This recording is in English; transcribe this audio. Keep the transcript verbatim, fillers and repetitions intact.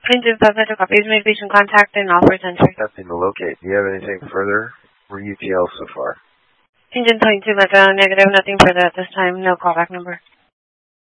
Plaintiff does not copies made patient contact and offers entry. Nothing to locate. Do you have anything further for U T L so far? Agent point two, like a negative, nothing further at this time. No callback number.